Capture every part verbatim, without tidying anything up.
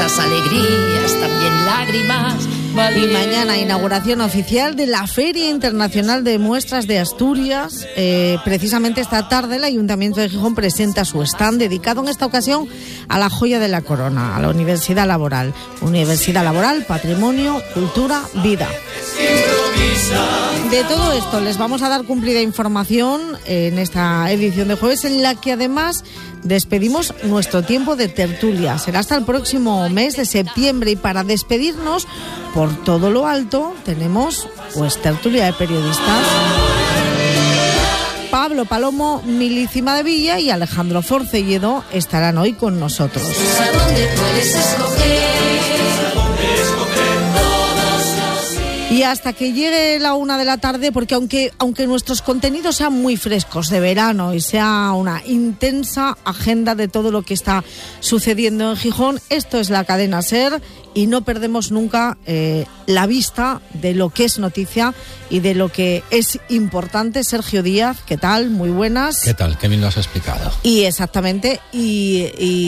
risas, alegrías, también lágrimas. Y mañana inauguración oficial de la Feria Internacional de Muestras de Asturias. Eh, precisamente esta tarde el Ayuntamiento de Gijón presenta su stand dedicado en esta ocasión a la joya de la corona, a la Universidad Laboral. Universidad Laboral, Patrimonio, Cultura, Vida. De todo esto les vamos a dar cumplida información en esta edición de jueves, en la que además despedimos nuestro tiempo de tertulia. Será hasta el próximo mes de septiembre, y para despedirnos por todo lo alto tenemos pues tertulia de periodistas. Pablo Palomo, Mili Cimadevilla y Alejandro Forcelledo estarán hoy con nosotros. ¿A dónde puedes escoger? Y hasta que llegue la una de la tarde, porque aunque, aunque nuestros contenidos sean muy frescos de verano y sea una intensa agenda de todo lo que está sucediendo en Gijón, esto es la cadena SER y no perdemos nunca eh, la vista de lo que es noticia y de lo que es importante. Sergio Díaz, ¿qué tal? Muy buenas. ¿Qué tal? Qué bien lo has explicado. Y exactamente, y,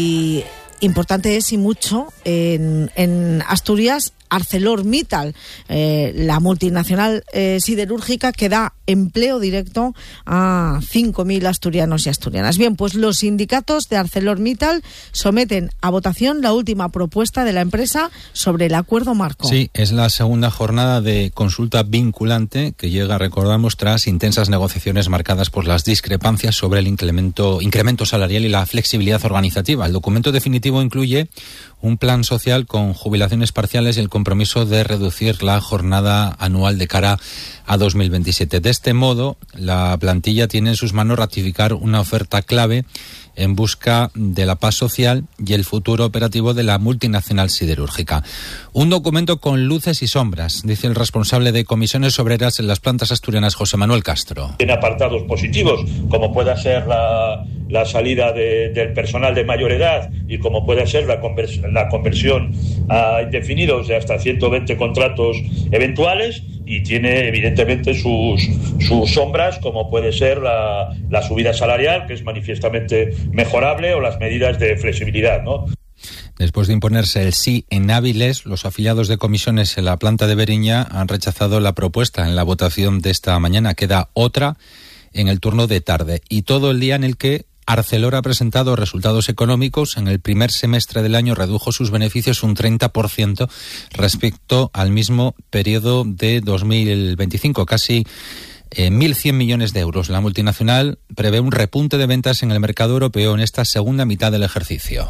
y importante es y mucho en, en Asturias. ArcelorMittal, eh, la multinacional eh, siderúrgica que da empleo directo a cinco mil asturianos y asturianas. Bien, pues los sindicatos de ArcelorMittal someten a votación la última propuesta de la empresa sobre el acuerdo marco. Sí, es la segunda jornada de consulta vinculante que llega, recordamos, tras intensas negociaciones marcadas por las discrepancias sobre el incremento, incremento salarial y la flexibilidad organizativa. El documento definitivo incluye un plan social con jubilaciones parciales y el compromiso de reducir la jornada anual de cara a dos mil veintisiete. De este modo, la plantilla tiene en sus manos ratificar una oferta clave en busca de la paz social y el futuro operativo de la multinacional siderúrgica. Un documento con luces y sombras, dice el responsable de comisiones obreras en las plantas asturianas, José Manuel Castro. Tiene apartados positivos, como pueda ser la, la salida de, del personal de mayor edad y como puede ser la, convers, la conversión a indefinidos de hasta ciento veinte contratos eventuales, y tiene evidentemente sus, sus sombras, como puede ser la, la subida salarial, que es manifiestamente mejorable, o las medidas de flexibilidad, ¿no? Después de imponerse el sí en Áviles, los afiliados de comisiones en la planta de Beriña han rechazado la propuesta en la votación de esta mañana. Queda otra en el turno de tarde, y todo el día en el que Arcelor ha presentado resultados económicos. En el primer semestre del año redujo sus beneficios un treinta por ciento respecto al mismo periodo de dos mil veinticinco, casi eh, mil cien millones de euros. La multinacional prevé un repunte de ventas en el mercado europeo en esta segunda mitad del ejercicio.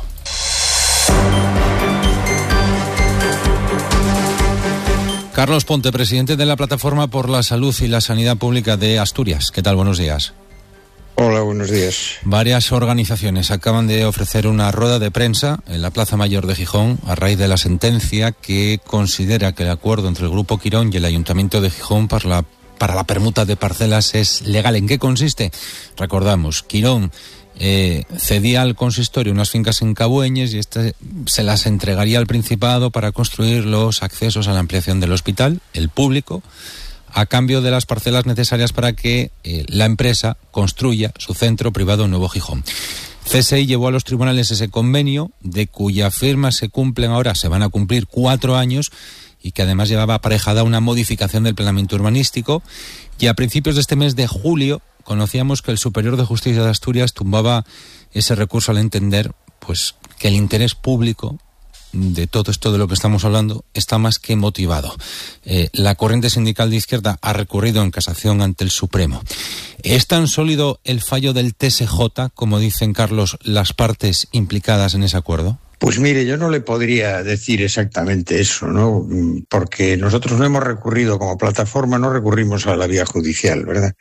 Carlos Ponte, presidente de la Plataforma por la Salud y la Sanidad Pública de Asturias. ¿Qué tal? Buenos días. Hola, buenos días. Varias organizaciones acaban de ofrecer una rueda de prensa en la Plaza Mayor de Gijón a raíz de la sentencia que considera que el acuerdo entre el Grupo Quirón y el Ayuntamiento de Gijón para la, para la permuta de parcelas es legal. ¿En qué consiste? Recordamos, Quirón eh, cedía al consistorio unas fincas en Cabueñes y este se las entregaría al Principado para construir los accesos a la ampliación del hospital, el público, a cambio de las parcelas necesarias para que eh, la empresa construya su centro privado en Nuevo Gijón. C S I llevó a los tribunales ese convenio, de cuya firma se cumplen ahora, se van a cumplir cuatro años, y que además llevaba aparejada una modificación del planeamiento urbanístico. Y a principios de este mes de julio conocíamos que el Superior de Justicia de Asturias tumbaba ese recurso al entender pues que el interés público de todo esto de lo que estamos hablando está más que motivado. Eh, la corriente sindical de izquierda ha recurrido en casación ante el Supremo. ¿Es tan sólido el fallo del T S J, como dicen, Carlos, las partes implicadas en ese acuerdo? Pues mire, yo no le podría decir exactamente eso, ¿no? Porque nosotros no hemos recurrido como plataforma, no recurrimos a la vía judicial, ¿verdad?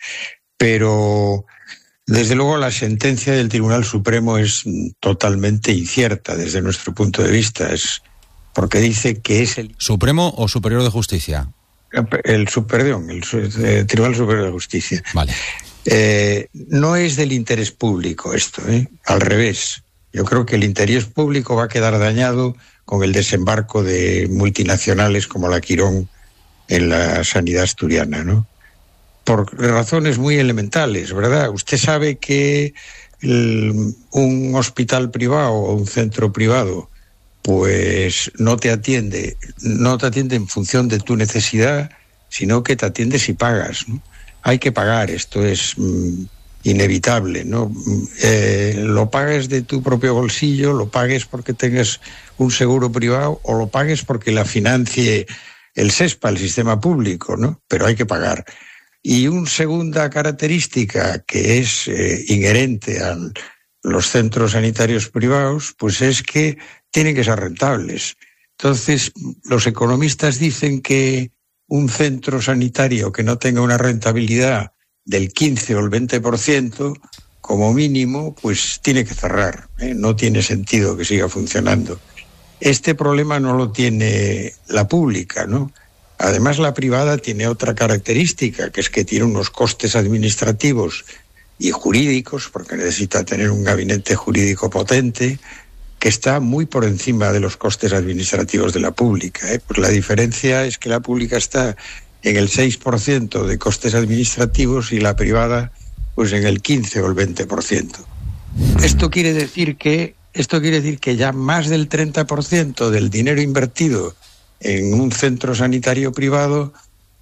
Pero desde luego la sentencia del Tribunal Supremo es totalmente incierta desde nuestro punto de vista, es porque dice que es el... ¿Supremo o Superior de Justicia? El, perdón, el, el Tribunal Superior de Justicia. Vale. Eh, no es del interés público esto, ¿eh? Al revés. Yo creo que el interés público va a quedar dañado con el desembarco de multinacionales como la Quirón en la sanidad asturiana, ¿no? Por razones muy elementales, ¿verdad? Usted sabe que el, un hospital privado o un centro privado pues no te atiende, no te atiende en función de tu necesidad, sino que te atiende si pagas, ¿no? Hay que pagar, esto es mm, inevitable, ¿no? Eh, lo pagues de tu propio bolsillo, lo pagues porque tengas un seguro privado o lo pagues porque la financie el SESPA, el sistema público, ¿no? Pero hay que pagar. Y una segunda característica que es eh, inherente a los centros sanitarios privados, pues es que tienen que ser rentables. Entonces, los economistas dicen que un centro sanitario que no tenga una rentabilidad del quince o el veinte por ciento, como mínimo, pues tiene que cerrar, ¿eh? No tiene sentido que siga funcionando. Este problema no lo tiene la pública, ¿no? Además, la privada tiene otra característica, que es que tiene unos costes administrativos y jurídicos, porque necesita tener un gabinete jurídico potente, que está muy por encima de los costes administrativos de la pública, ¿eh? Pues la diferencia es que la pública está en el seis por ciento de costes administrativos y la privada pues en el quince o el veinte por ciento. Esto quiere decir que, esto quiere decir que ya más del treinta por ciento del dinero invertido en un centro sanitario privado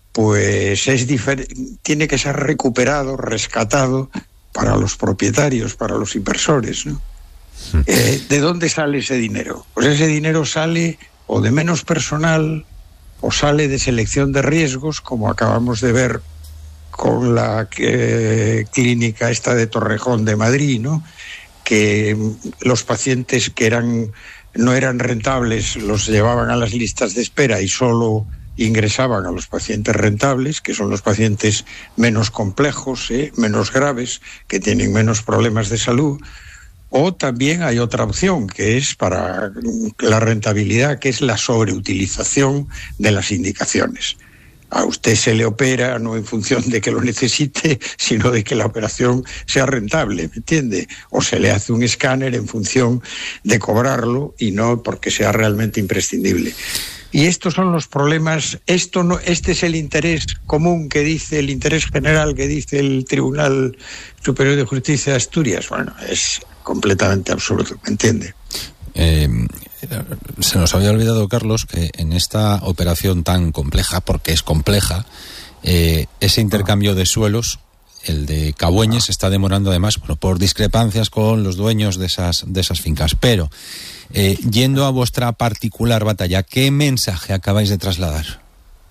pues es difer- tiene que ser recuperado, rescatado para los propietarios, para los inversores, ¿no? Eh, ¿De dónde sale ese dinero? Pues ese dinero sale o de menos personal o sale de selección de riesgos, como acabamos de ver con la eh, clínica esta de Torrejón de Madrid, ¿no? Que los pacientes que eran no eran rentables los llevaban a las listas de espera y solo ingresaban a los pacientes rentables, que son los pacientes menos complejos, ¿eh? menos graves, que tienen menos problemas de salud. O también hay otra opción, que es para la rentabilidad, que es la sobreutilización de las indicaciones. A usted se le opera no en función de que lo necesite, sino de que la operación sea rentable, ¿me entiende? O se le hace un escáner en función de cobrarlo y no porque sea realmente imprescindible. Y estos son los problemas, esto no, este es el interés común que dice, el interés general que dice el Tribunal Superior de Justicia de Asturias. Bueno, es completamente absurdo, ¿me entiende? Eh, se nos había olvidado, Carlos, que en esta operación tan compleja, porque es compleja, eh, ese intercambio de suelos, el de Cabueñes, se está demorando además, bueno, por discrepancias con los dueños de esas, de esas fincas. Pero, eh, yendo a vuestra particular batalla, ¿qué mensaje acabáis de trasladar?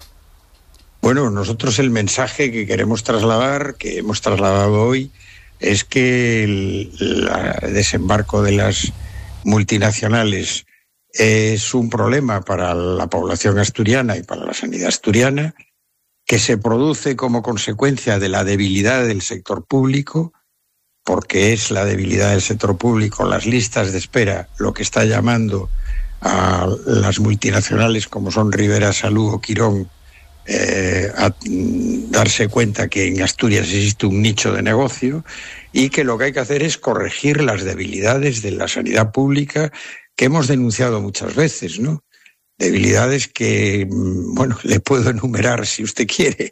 Bueno, nosotros el mensaje que queremos trasladar, que hemos trasladado hoy, es que el, el desembarco de las multinacionales es un problema para la población asturiana y para la sanidad asturiana, que se produce como consecuencia de la debilidad del sector público, porque es la debilidad del sector público, las listas de espera, lo que está llamando a las multinacionales como son Rivera Salud o Quirón, eh, a darse cuenta que en Asturias existe un nicho de negocio y que lo que hay que hacer es corregir las debilidades de la sanidad pública que hemos denunciado muchas veces, ¿no? Debilidades que, bueno, le puedo enumerar si usted quiere,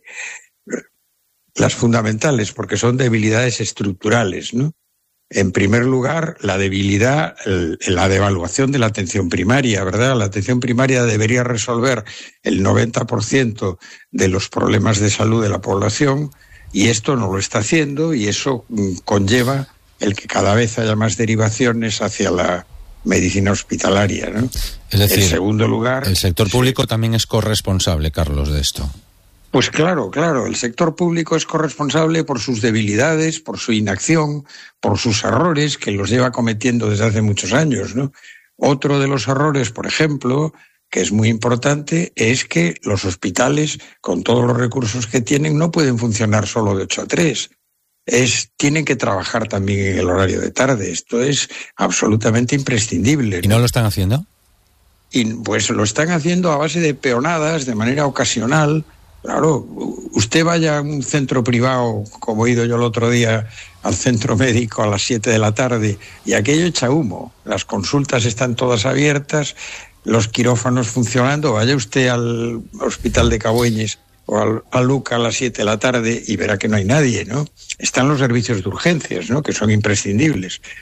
las fundamentales, porque son debilidades estructurales, ¿no? En primer lugar, la debilidad, el, la devaluación de la atención primaria, ¿verdad? La atención primaria debería resolver el noventa por ciento de los problemas de salud de la población y esto no lo está haciendo y eso conlleva el que cada vez haya más derivaciones hacia la medicina hospitalaria, ¿no? Es decir, en segundo lugar, el sector público sí. también es corresponsable, Carlos, de esto. Pues claro, claro, el sector público es corresponsable por sus debilidades, por su inacción, por sus errores que los lleva cometiendo desde hace muchos años, ¿no? Otro de los errores, por ejemplo, que es muy importante, es que los hospitales, con todos los recursos que tienen, no pueden funcionar solo de ocho a tres. Es, tienen que trabajar también en el horario de tarde. Esto es absolutamente imprescindible, ¿no? ¿Y no lo están haciendo? Y pues lo están haciendo a base de peonadas, de manera ocasional. Claro, usted vaya a un centro privado, como he ido yo el otro día al centro médico a las siete de la tarde, y aquello echa humo. Las consultas están todas abiertas, los quirófanos funcionando. Vaya usted al hospital de Cabueñes o al, a Luca a las siete de la tarde y verá que no hay nadie, ¿no? Están los servicios de urgencias, ¿no? Que son imprescindibles.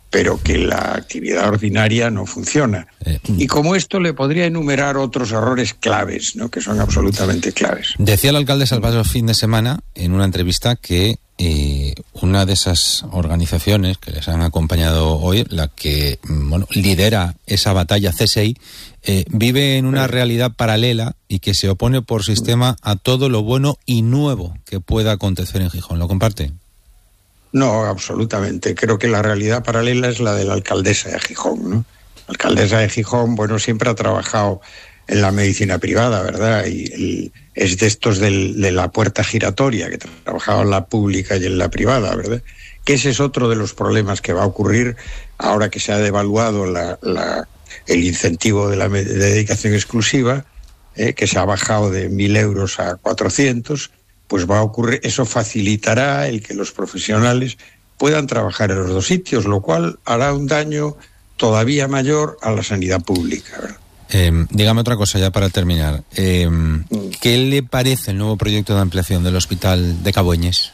pero que la actividad ordinaria no funciona. Eh, y como esto le podría enumerar otros errores claves, ¿no?, que son absolutamente claves. Decía el alcalde Salvador el fin de semana en una entrevista que eh, una de esas organizaciones que les han acompañado hoy, la que bueno, lidera esa batalla C S I, eh, vive en una realidad paralela y que se opone por sistema a todo lo bueno y nuevo que pueda acontecer en Gijón. ¿Lo comparte? No, absolutamente. Creo que la realidad paralela es la de la alcaldesa de Gijón, ¿no? La alcaldesa de Gijón, bueno, siempre ha trabajado en la medicina privada, ¿verdad? Y el, es de estos del, de la puerta giratoria, que ha trabajado en la pública y en la privada, ¿verdad? Que ese es otro de los problemas que va a ocurrir ahora que se ha devaluado la, la, el incentivo de la de dedicación exclusiva, eh, que se ha bajado de mil euros a cuatrocientos. Pues va a ocurrir, eso facilitará el que los profesionales puedan trabajar en los dos sitios, lo cual hará un daño todavía mayor a la sanidad pública, ¿verdad? Eh, dígame otra cosa ya para terminar. Eh, ¿Qué le parece el nuevo proyecto de ampliación del hospital de Cabueñes?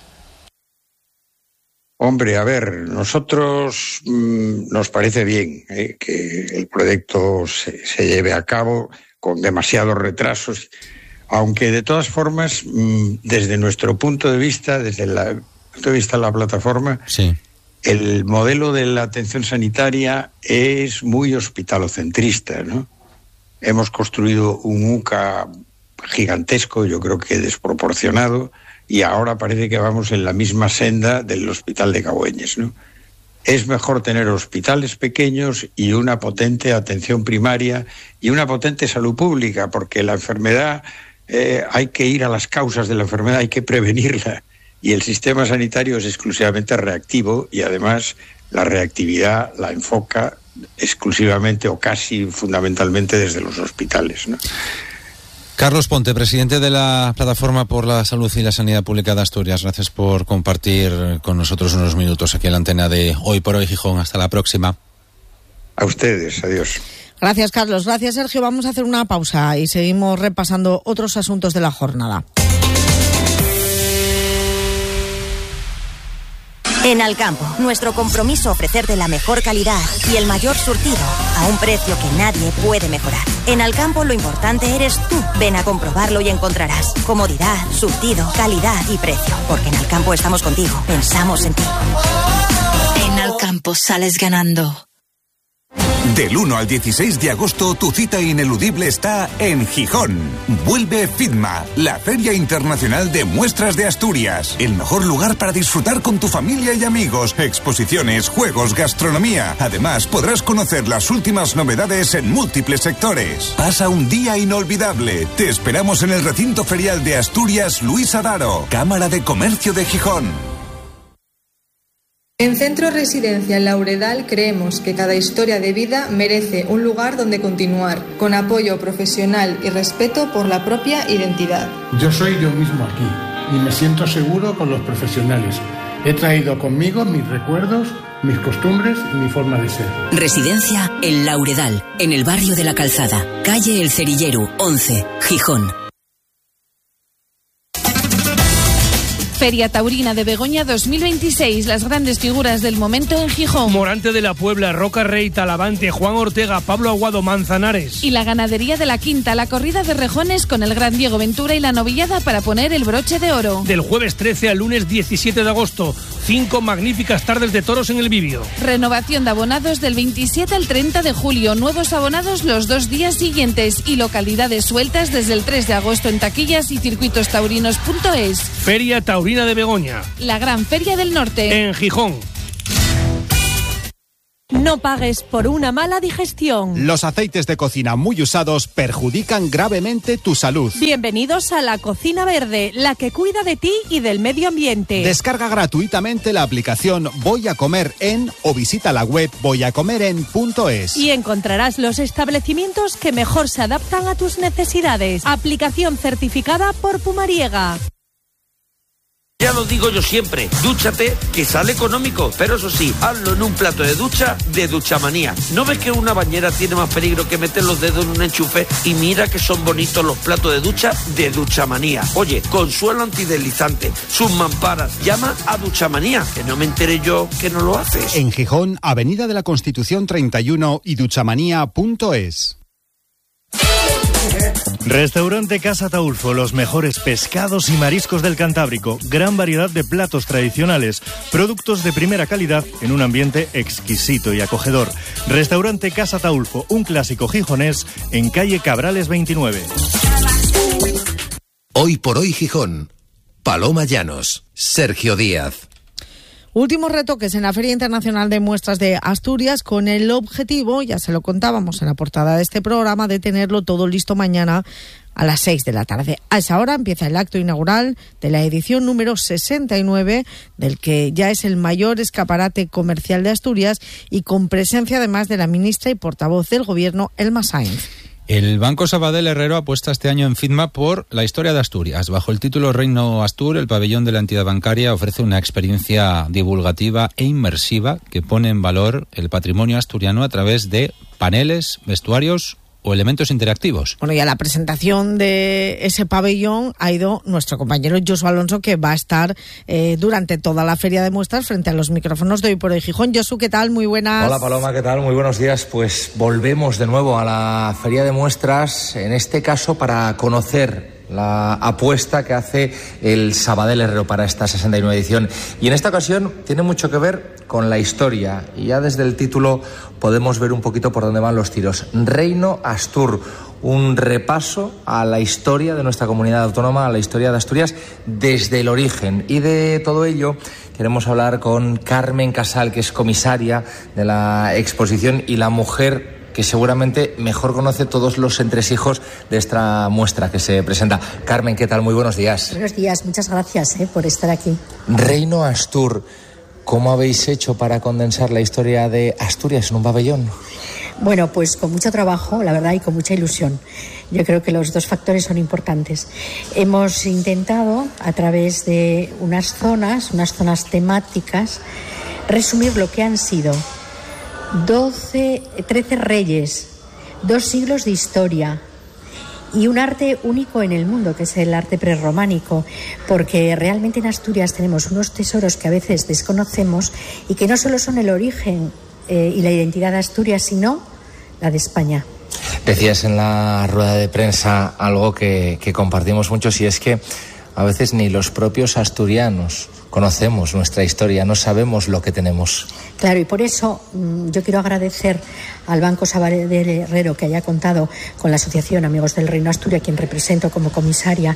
Hombre, a ver, nosotros mmm, nos parece bien eh, que el proyecto se, se lleve a cabo con demasiados retrasos. Aunque de todas formas, desde nuestro punto de vista, desde el punto de vista de la plataforma, sí, el modelo de la atención sanitaria es muy hospitalocentrista, ¿no? Hemos construido un U C A gigantesco, yo creo que desproporcionado, y ahora parece que vamos en la misma senda del hospital de Cabueñes, ¿no? Es mejor tener hospitales pequeños y una potente atención primaria y una potente salud pública, porque la enfermedad... Eh, hay que ir a las causas de la enfermedad, hay que prevenirla, y el sistema sanitario es exclusivamente reactivo y además la reactividad la enfoca exclusivamente o casi fundamentalmente desde los hospitales, ¿no? Carlos Ponte, presidente de la Plataforma por la Salud y la Sanidad Pública de Asturias, gracias por compartir con nosotros unos minutos aquí en la antena de Hoy por Hoy Gijón. Hasta la próxima. A ustedes, adiós. Gracias, Carlos. Gracias, Sergio. Vamos a hacer una pausa y seguimos repasando otros asuntos de la jornada. En Alcampo, nuestro compromiso ofrecerte la mejor calidad y el mayor surtido a un precio que nadie puede mejorar. En Alcampo lo importante eres tú. Ven a comprobarlo y encontrarás comodidad, surtido, calidad y precio. Porque en Alcampo estamos contigo. Pensamos en ti. En Alcampo sales ganando. Del uno al dieciséis de agosto, tu cita ineludible está en Gijón. Vuelve FIDMA, la Feria Internacional de Muestras de Asturias. El mejor lugar para disfrutar con tu familia y amigos. Exposiciones, juegos, gastronomía. Además, podrás conocer las últimas novedades en múltiples sectores. Pasa un día inolvidable. Te esperamos en el recinto ferial de Asturias Luis Adaro, Cámara de Comercio de Gijón. En Centro Residencial Lauredal creemos que cada historia de vida merece un lugar donde continuar, con apoyo profesional y respeto por la propia identidad. Yo soy yo mismo aquí y me siento seguro con los profesionales. He traído conmigo mis recuerdos, mis costumbres y mi forma de ser. Residencia El Lauredal, en el barrio de La Calzada, calle El Cerillero, once, Gijón. Feria Taurina de Begoña dos mil veintiséis, las grandes figuras del momento en Gijón. Morante de la Puebla, Roca Rey, Talavante, Juan Ortega, Pablo Aguado, Manzanares. Y la ganadería de la Quinta, la corrida de rejones con el gran Diego Ventura y la novillada para poner el broche de oro. Del jueves trece al lunes diecisiete de agosto, cinco magníficas tardes de toros en el Bibio. Renovación de abonados del veintisiete al treinta de julio, nuevos abonados los dos días siguientes y localidades sueltas desde el tres de agosto en taquillas y circuitos taurinos punto es. Feria Taurina de Begoña, la gran feria del norte, en Gijón. No pagues por una mala digestión. Los aceites de cocina muy usados perjudican gravemente tu salud. Bienvenidos a la Cocina Verde, la que cuida de ti y del medio ambiente. Descarga gratuitamente la aplicación Voy a Comer En o visita la web voy a comer en punto es. Y encontrarás los establecimientos que mejor se adaptan a tus necesidades. Aplicación certificada por Pumariega. Ya lo digo yo siempre, dúchate, que sale económico, pero eso sí, hazlo en un plato de ducha de Duchamanía. ¿No ves que una bañera tiene más peligro que meter los dedos en un enchufe? Y mira que son bonitos los platos de ducha de Duchamanía. Oye, con suelo antideslizante, sus mamparas, llama a Duchamanía, que no me enteré yo que no lo haces. En Gijón, Avenida de la Constitución treinta y uno y duchamanía punto es. Restaurante Casa Taulfo, los mejores pescados y mariscos del Cantábrico, gran variedad de platos tradicionales, productos de primera calidad en un ambiente exquisito y acogedor. Restaurante Casa Taulfo, un clásico gijonés en calle Cabrales veintinueve. Hoy por hoy Gijón, Paloma Llanos, Sergio Díaz. Últimos retoques en la Feria Internacional de Muestras de Asturias con el objetivo, ya se lo contábamos en la portada de este programa, de tenerlo todo listo mañana a las seis de la tarde. A esa hora empieza el acto inaugural de la edición número sesenta y nueve, del que ya es el mayor escaparate comercial de Asturias y con presencia además de la ministra y portavoz del Gobierno, Elma Sainz. El Banco Sabadell Herrero apuesta este año en FITMA por la historia de Asturias. Bajo el título Reino Astur, el pabellón de la entidad bancaria ofrece una experiencia divulgativa e inmersiva que pone en valor el patrimonio asturiano a través de paneles, vestuarios o elementos interactivos. Bueno, y a la presentación de ese pabellón ha ido nuestro compañero Josu Alonso, que va a estar eh, durante toda la feria de muestras frente a los micrófonos de Hoy por Hoy Gijón. Josu, ¿qué tal? Muy buenas. Hola Paloma, ¿qué tal? Muy buenos días. Pues volvemos de nuevo a la feria de muestras, en este caso para conocer la apuesta que hace el Sabadell Herrero para esta sesenta y nueve edición. Y en esta ocasión tiene mucho que ver con la historia. Y ya desde el título podemos ver un poquito por dónde van los tiros. Reino Astur, un repaso a la historia de nuestra comunidad autónoma, a la historia de Asturias desde el origen. Y de todo ello queremos hablar con Carmen Casal, que es comisaria de la exposición y la mujer que seguramente mejor conoce todos los entresijos de esta muestra que se presenta. Carmen, ¿qué tal? Muy buenos días. Buenos días, muchas gracias eh, por estar aquí. Reino Astur, ¿cómo habéis hecho para condensar la historia de Asturias en un pabellón? Bueno, pues con mucho trabajo, la verdad, y con mucha ilusión. Yo creo que los dos factores son importantes. Hemos intentado, a través de unas zonas, unas zonas temáticas, resumir lo que han sido doce, trece reyes, dos siglos de historia y un arte único en el mundo, que es el arte prerrománico, porque realmente en Asturias tenemos unos tesoros que a veces desconocemos y que no solo son el origen eh, y la identidad de Asturias, sino la de España. Decías en la rueda de prensa algo que, que compartimos muchos, y es que a veces ni los propios asturianos conocemos nuestra historia, no sabemos lo que tenemos. Claro, y por eso mmm, yo quiero agradecer al Banco Sabadell Herrero que haya contado con la Asociación Amigos del Reino Asturias, quien represento como comisaria,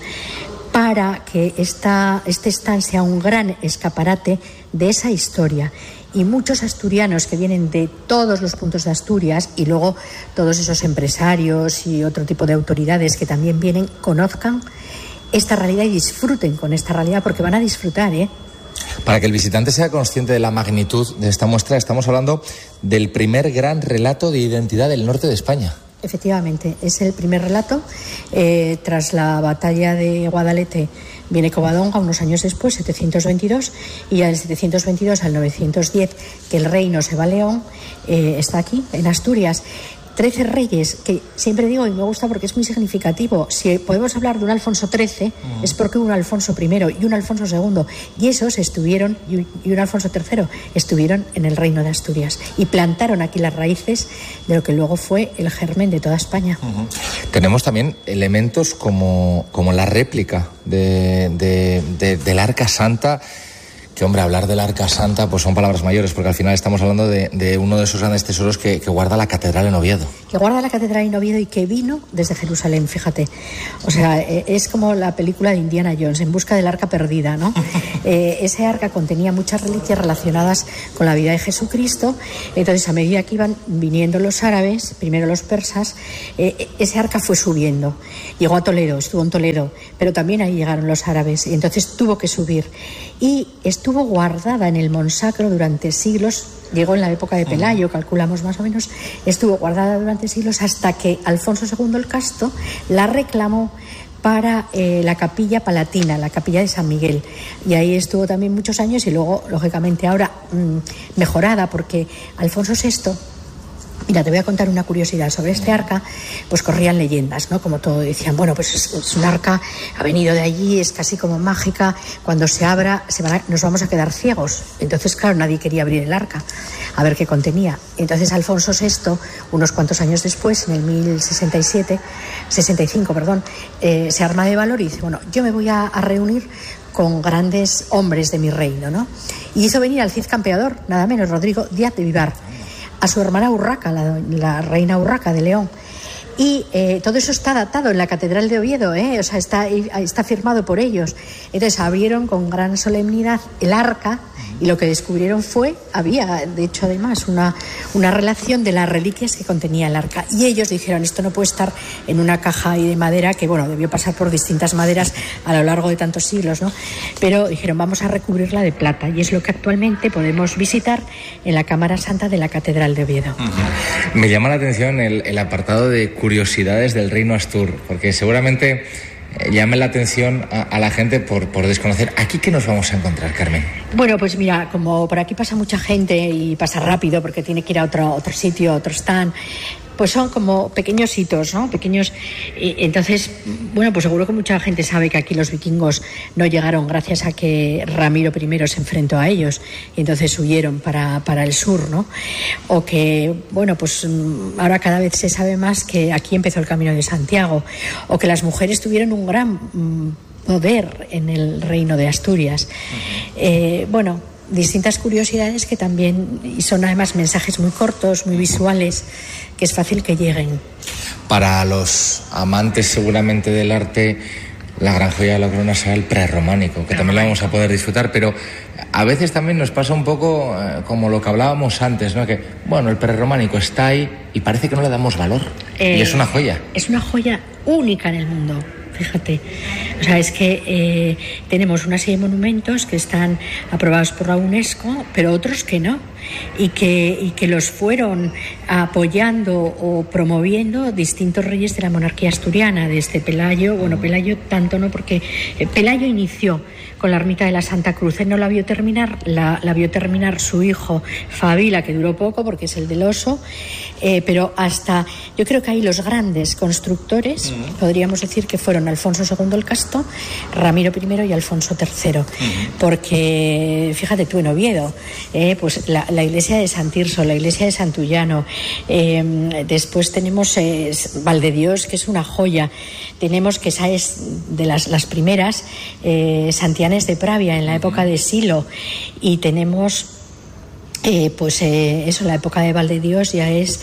para que esta, este stand sea un gran escaparate de esa historia. Y muchos asturianos que vienen de todos los puntos de Asturias, y luego todos esos empresarios y otro tipo de autoridades que también vienen, conozcan esta realidad y disfruten con esta realidad, porque van a disfrutar, ¿eh? Para que el visitante sea consciente de la magnitud de esta muestra, estamos hablando del primer gran relato de identidad del norte de España. Efectivamente, es el primer relato. Eh, tras la batalla de Guadalete viene Covadonga unos años después, setecientos veintidós, y del setecientos veintidós al novecientos diez, que el reino se va a León, eh, está aquí, en Asturias. Trece reyes, que siempre digo y me gusta porque es muy significativo. Si podemos hablar de un Alfonso trece, uh-huh. es porque hubo un Alfonso primero y un Alfonso segundo, y esos estuvieron, y un Alfonso tercero, estuvieron en el reino de Asturias y plantaron aquí las raíces de lo que luego fue el germen de toda España. Uh-huh. Tenemos también elementos como, como la réplica de, de, de, del Arca Santa. Que, hombre, hablar del Arca Santa pues son palabras mayores, porque al final estamos hablando de, de uno de esos grandes tesoros que, que guarda la catedral en Oviedo. Que guarda la catedral en Oviedo y que vino desde Jerusalén, fíjate. O sea, es como la película de Indiana Jones, En busca del arca perdida, ¿no? eh, ese arca contenía muchas reliquias relacionadas con la vida de Jesucristo. Entonces, a medida que iban viniendo los árabes, primero los persas, eh, ese arca fue subiendo. Llegó a Toledo, estuvo en Toledo, pero también ahí llegaron los árabes, y entonces tuvo que subir. Y estuvo Estuvo guardada en el Monsacro durante siglos, llegó en la época de Pelayo, calculamos más o menos, estuvo guardada durante siglos hasta que Alfonso segundo el Casto la reclamó para eh, la Capilla Palatina, la Capilla de San Miguel. Y ahí estuvo también muchos años y luego, lógicamente, ahora mmm, mejorada porque Alfonso sexto... Mira, te voy a contar una curiosidad sobre este arca. Pues corrían leyendas, ¿no? Como todo decían, bueno, pues es, es un arca, ha venido de allí, es casi como mágica, cuando se abra se van a, nos vamos a quedar ciegos. Entonces, claro, nadie quería abrir el arca a ver qué contenía. Entonces Alfonso sexto, unos cuantos años después, en el mil sesenta y siete, sesenta y cinco, perdón, eh, se arma de valor y dice, bueno, yo me voy a, a reunir con grandes hombres de mi reino, ¿no? Y hizo venir al Cid campeador, nada menos, Rodrigo Díaz de Vivar, a su hermana Urraca, la, la reina Urraca de León. Y eh, todo eso está datado en la Catedral de Oviedo, ¿eh? O sea, está, está firmado por ellos. Entonces abrieron con gran solemnidad el arca y lo que descubrieron fue, había de hecho además una, una relación de las reliquias que contenía el arca. Y ellos dijeron, esto no puede estar en una caja ahí de madera, que bueno, debió pasar por distintas maderas a lo largo de tantos siglos, ¿no? Pero dijeron, vamos a recubrirla de plata. Y es lo que actualmente podemos visitar en la Cámara Santa de la Catedral de Oviedo. Uh-huh. Me llama la atención el, el apartado de curiosidades del reino Astur, porque seguramente eh, llame la atención a, a la gente por, por desconocer. ¿Aquí qué nos vamos a encontrar, Carmen? Bueno, pues mira, como por aquí pasa mucha gente y pasa rápido porque tiene que ir a otro, otro sitio, a otro stand, pues son como pequeños hitos, ¿no? Pequeños. Y entonces, bueno, pues seguro que mucha gente sabe que aquí los vikingos no llegaron gracias a que Ramiro primero se enfrentó a ellos y entonces huyeron para, para el sur, ¿no? O que, bueno, pues ahora cada vez se sabe más que aquí empezó el Camino de Santiago, o que las mujeres tuvieron un gran mmm, poder en el reino de Asturias. Eh, bueno, distintas curiosidades que también, y son además mensajes muy cortos, muy visuales, que es fácil que lleguen. Para los amantes seguramente del arte, la gran joya de la corona será el prerrománico, que también lo vamos a poder disfrutar, pero a veces también nos pasa un poco eh, como lo que hablábamos antes, ¿no? Que, bueno, el prerrománico está ahí y parece que no le damos valor, eh, y es una joya. Es una joya única en el mundo. Fíjate, o sea, es que eh, tenemos una serie de monumentos que están aprobados por la UNESCO, pero otros que no, y que, y que los fueron apoyando o promoviendo distintos reyes de la monarquía asturiana, desde Pelayo, bueno, Pelayo tanto no, porque Pelayo inició con la ermita de la Santa Cruz, él no la vio terminar, la, la vio terminar su hijo Fabila, que duró poco porque es el del oso, eh, pero hasta, yo creo que ahí los grandes constructores, uh-huh. podríamos decir que fueron Alfonso segundo el Casto, Ramiro primero y Alfonso tercero, uh-huh. porque fíjate tú en Oviedo, eh, pues la, la iglesia de Sant Tirso, la iglesia de Santullano, eh, después tenemos eh, Valdedios, que es una joya, tenemos que esa es de las, las primeras, eh, Santianes de Pravia en la época de Silo, y tenemos Eh, pues eh, eso, la época de Valdedios ya es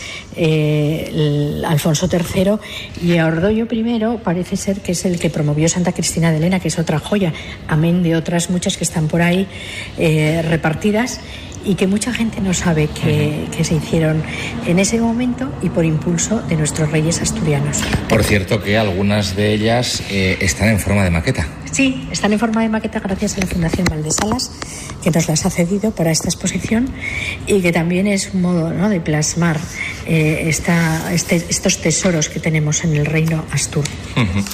eh, el Alfonso tercero, y Ordoño primero parece ser que es el que promovió Santa Cristina de Elena, que es otra joya, amén de otras muchas que están por ahí eh, repartidas y que mucha gente no sabe que, que se hicieron en ese momento y por impulso de nuestros reyes asturianos. Por cierto que algunas de ellas eh, están en forma de maqueta. Sí, están en forma de maqueta gracias a la Fundación Valdesalas, que nos las ha cedido para esta exposición y que también es un modo, ¿no?, de plasmar eh, esta, este, estos tesoros que tenemos en el reino Astur. Uh-huh.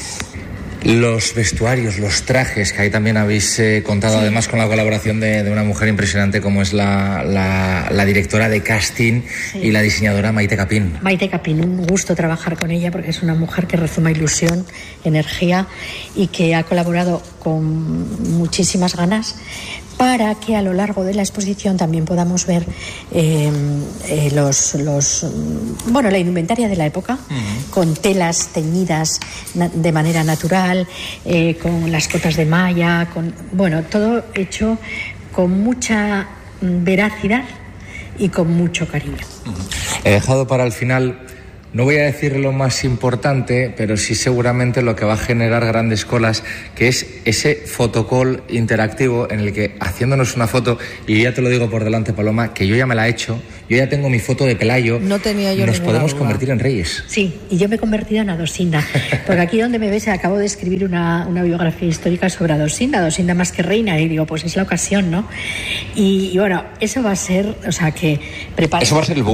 Los vestuarios, los trajes, que ahí también habéis eh, contado, sí. Además con la colaboración de, de una mujer impresionante como es la, la, la directora de casting, sí. Y la diseñadora Maite Capín. Maite Capín, un gusto trabajar con ella porque es una mujer que rezuma ilusión, energía y que ha colaborado con muchísimas ganas para que a lo largo de la exposición también podamos ver eh, eh, los, los, bueno, la indumentaria de la época, uh-huh. con telas teñidas na- de manera natural, eh, con las cotas de malla, con, bueno, todo hecho con mucha veracidad y con mucho cariño. Uh-huh. He dejado para el final, no voy a decir lo más importante, pero sí seguramente lo que va a generar grandes colas, que es ese fotocall interactivo en el que, haciéndonos una foto, y ya te lo digo por delante, Paloma, que yo ya me la he hecho, yo ya tengo mi foto de Pelayo, no tenía yo nos podemos duda. Convertir en reyes. Sí, y yo me he convertido en Adosinda, porque aquí donde me ves acabo de escribir una, una biografía histórica sobre Adosinda, Adosinda más que reina, y digo, pues es la ocasión, ¿no? Y, y bueno, eso va a ser, o sea, que prepara. Eso va a ser el boom.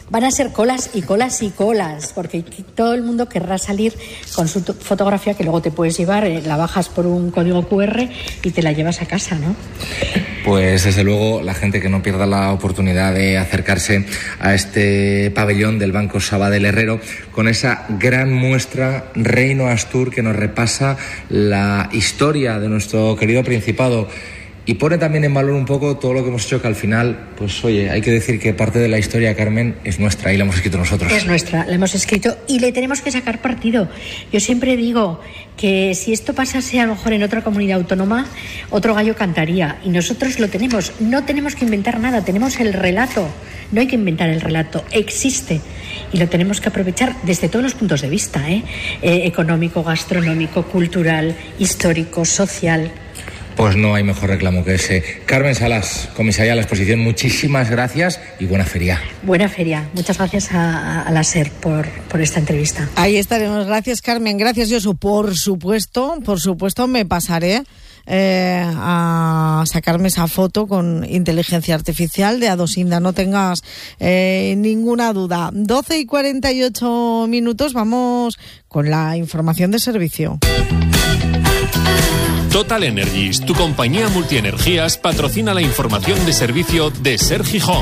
Van a ser colas y colas y colas, porque todo el mundo querrá salir con su t- fotografía que luego te puedes llevar, eh, la bajas por un código cu erre y te la llevas a casa, ¿no? Pues desde luego la gente que no pierda la oportunidad de acercarse a este pabellón del Banco Sabadell Herrero con esa gran muestra Reino Astur que nos repasa la historia de nuestro querido Principado. Y pone también en valor un poco todo lo que hemos hecho, que al final, pues oye, hay que decir que parte de la historia, Carmen, es nuestra y la hemos escrito nosotros. Es nuestra, la hemos escrito y le tenemos que sacar partido. Yo siempre digo que si esto pasase a lo mejor en otra comunidad autónoma, otro gallo cantaría. Y nosotros lo tenemos, no tenemos que inventar nada, tenemos el relato. No hay que inventar el relato, existe. Y lo tenemos que aprovechar desde todos los puntos de vista, ¿eh? Eh, económico, gastronómico, cultural, histórico, social. Pues no hay mejor reclamo que ese. Carmen Salas, comisaria de la exposición, muchísimas gracias y buena feria. Buena feria. Muchas gracias a, a la SER por, por esta entrevista. Ahí estaremos. Gracias, Carmen. Gracias, Josu. Por supuesto, por supuesto, me pasaré eh, a sacarme esa foto con inteligencia artificial de Adosinda. No tengas eh, ninguna duda. doce y cuarenta y ocho minutos. Vamos con la información de servicio. Total Energies, tu compañía multienergías, patrocina la información de servicio de Ser Gijón.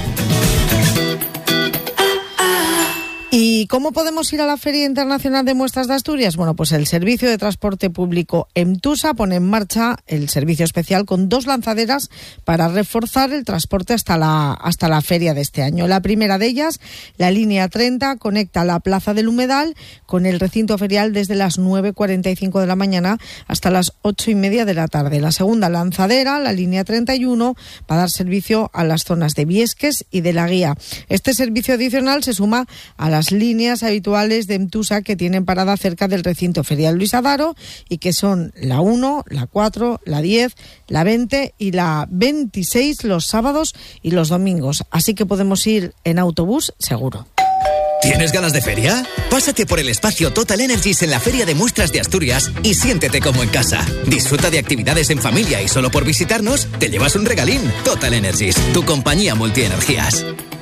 ¿Y cómo podemos ir a la Feria Internacional de Muestras de Asturias? Bueno, pues el Servicio de Transporte Público EMTUSA pone en marcha el servicio especial con dos lanzaderas para reforzar el transporte hasta la, hasta la feria de este año. La primera de ellas, la línea treinta, conecta la Plaza del Humedal con el recinto ferial desde las nueve cuarenta y cinco de la mañana hasta las ocho y media de la tarde. La segunda lanzadera, la línea treinta y uno, va a dar servicio a las zonas de Viesques y de La Guía. Este servicio adicional se suma a la las líneas habituales de EMTUSA que tienen parada cerca del recinto ferial Luis Adaro y que son la uno, la cuatro, la diez, la veinte y la veintiséis los sábados y los domingos. Así que podemos ir en autobús seguro. ¿Tienes ganas de feria? Pásate por el espacio Total Energies en la Feria de Muestras de Asturias y siéntete como en casa. Disfruta de actividades en familia y solo por visitarnos te llevas un regalín. Total Energies, tu compañía multienergías.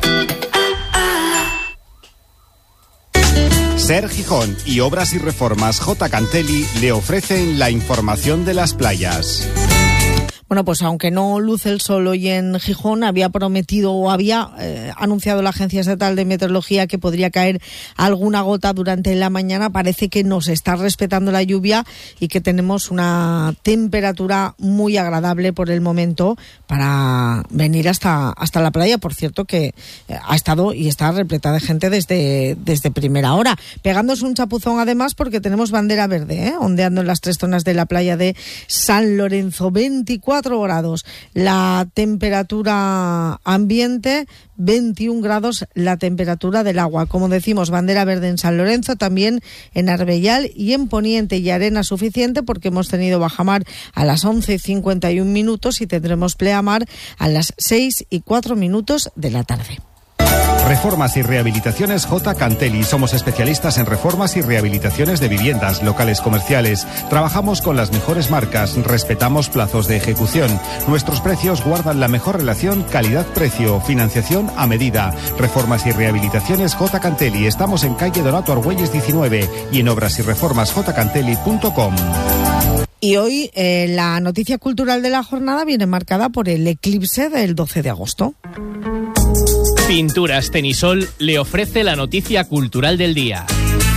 Ser Gijón y Obras y Reformas J. Cantelli le ofrecen la información de las playas. Bueno, pues aunque no luce el sol hoy en Gijón, había prometido o había eh, anunciado la Agencia Estatal de Meteorología que podría caer alguna gota durante la mañana. Parece que nos está respetando la lluvia y que tenemos una temperatura muy agradable por el momento para venir hasta, hasta la playa. Por cierto, que ha estado y está repleta de gente desde, desde primera hora. Pegándose un chapuzón además porque tenemos bandera verde, ¿eh? Ondeando en las tres zonas de la playa de San Lorenzo. veinticuatro grados la temperatura ambiente, veintiún grados la temperatura del agua. Como decimos, bandera verde en San Lorenzo, también en Arbellal y en Poniente, y arena suficiente porque hemos tenido bajamar a las once y cincuenta y un minutos y tendremos pleamar a las seis y cuatro minutos de la tarde. Reformas y Rehabilitaciones J. Cantelli. Somos especialistas en reformas y rehabilitaciones de viviendas, locales comerciales. Trabajamos con las mejores marcas, respetamos plazos de ejecución. Nuestros precios guardan la mejor relación calidad-precio, financiación a medida. Reformas y Rehabilitaciones J. Cantelli. Estamos en calle Donato Argüelles diecinueve y en obras y reformas j cantelli punto com. Y hoy eh, la noticia cultural de la jornada viene marcada por el eclipse del doce de agosto. Pinturas Tenisol le ofrece la noticia cultural del día.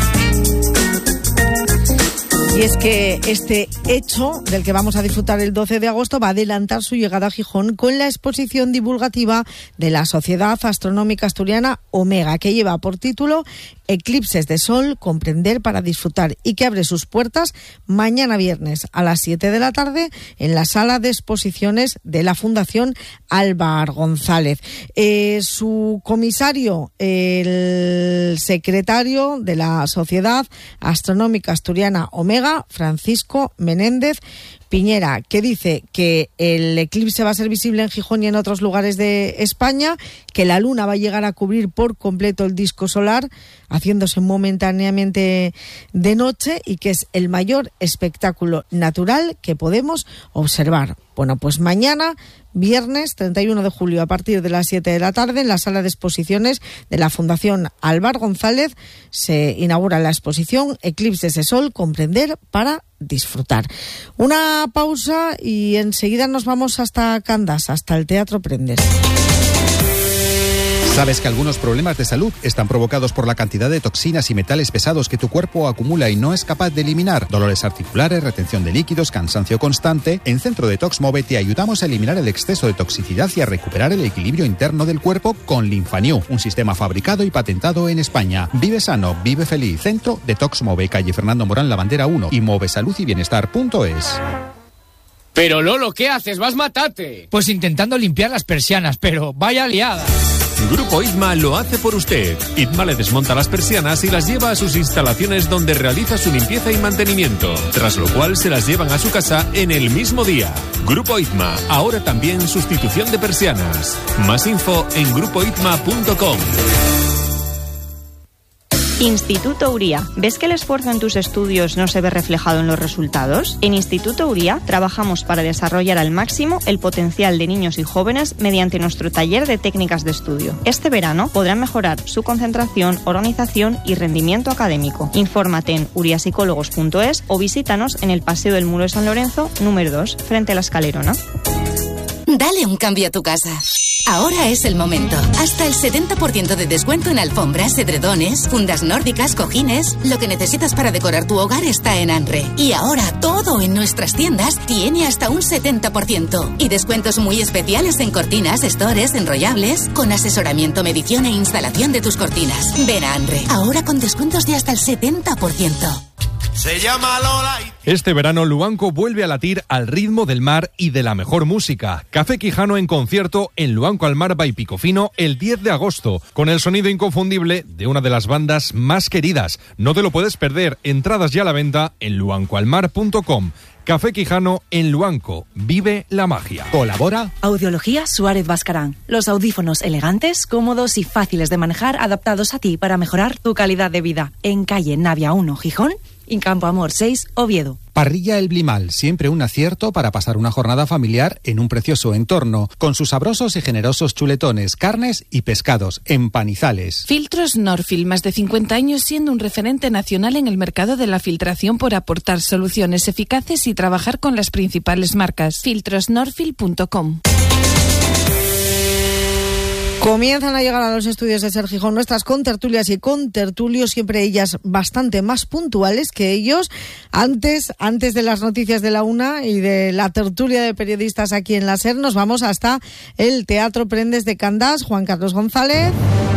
Y es que este hecho del que vamos a disfrutar el doce de agosto va a adelantar su llegada a Gijón con la exposición divulgativa de la Sociedad Astronómica Asturiana Omega, que lleva por título Eclipses de Sol, comprender para disfrutar, y que abre sus puertas mañana viernes a las siete de la tarde en la sala de exposiciones de la Fundación Álvar González. Eh, su comisario, el secretario de la Sociedad Astronómica Asturiana Omega, Málaga, Francisco Menéndez Piñera, que dice que el eclipse va a ser visible en Gijón y en otros lugares de España, que la luna va a llegar a cubrir por completo el disco solar, haciéndose momentáneamente de noche, y que es el mayor espectáculo natural que podemos observar. Bueno, pues mañana, viernes treinta y uno de julio, a partir de las siete de la tarde, en la sala de exposiciones de la Fundación Álvar González, se inaugura la exposición Eclipses de Sol, comprender para disfrutar. Una pausa y enseguida nos vamos hasta Candás, hasta el Teatro Prendes. ¿Sabes que algunos problemas de salud están provocados por la cantidad de toxinas y metales pesados que tu cuerpo acumula y no es capaz de eliminar? Dolores articulares, retención de líquidos, cansancio constante. En Centro Detox Move te ayudamos a eliminar el exceso de toxicidad y a recuperar el equilibrio interno del cuerpo con Linfanew, un sistema fabricado y patentado en España. Vive sano, vive feliz. Centro Detox Move, calle Fernando Morán, La Bandera uno, y move salud y bienestar punto es. Pero Lolo, ¿qué haces? ¡Vas matate! Pues intentando limpiar las persianas, pero vaya liada. Grupo Itma lo hace por usted. Itma le desmonta las persianas y las lleva a sus instalaciones donde realiza su limpieza y mantenimiento, tras lo cual se las llevan a su casa en el mismo día. Grupo Itma, ahora también sustitución de persianas. Más info en grupo itma punto com. Instituto Uría. ¿Ves que el esfuerzo en tus estudios no se ve reflejado en los resultados? En Instituto Uría trabajamos para desarrollar al máximo el potencial de niños y jóvenes mediante nuestro taller de técnicas de estudio. Este verano podrán mejorar su concentración, organización y rendimiento académico. Infórmate en uriapsicólogos punto es o visítanos en el Paseo del Muro de San Lorenzo, número dos, frente a la Escalerona. Dale un cambio a tu casa. Ahora es el momento. Hasta el setenta por ciento de descuento en alfombras, edredones, fundas nórdicas, cojines. Lo que necesitas para decorar tu hogar está en Anre. Y ahora todo en nuestras tiendas tiene hasta un setenta por ciento. Y descuentos muy especiales en cortinas, estores, enrollables, con asesoramiento, medición e instalación de tus cortinas. Ven a Anre. Ahora con descuentos de hasta el setenta por ciento. Se llama Lola y... Este verano Luanco vuelve a latir al ritmo del mar y de la mejor música. Café Quijano en concierto en Luanco al Mar by Picofino el diez de agosto, con el sonido inconfundible de una de las bandas más queridas. No te lo puedes perder. Entradas ya a la venta en luanco al mar punto com. Café Quijano en Luanco. Vive la magia. Colabora Audiología Suárez Bascarán. Los audífonos elegantes, cómodos y fáciles de manejar, adaptados a ti para mejorar tu calidad de vida. En calle Navia uno, Gijón, y Campo Amor seis, Oviedo. Parrilla El Blimal, siempre un acierto para pasar una jornada familiar en un precioso entorno, con sus sabrosos y generosos chuletones, carnes y pescados, empanizales. Filtros Norfil, más de cincuenta años siendo un referente nacional en el mercado de la filtración por aportar soluciones eficaces y trabajar con las principales marcas. filtros norfil punto com. Comienzan a llegar a los estudios de Ser Gijón nuestras contertulias y contertulios, siempre ellas bastante más puntuales que ellos. Antes, antes de las noticias de la una y de la tertulia de periodistas aquí en la Ser, nos vamos hasta el Teatro Prendes de Candás. Juan Carlos González.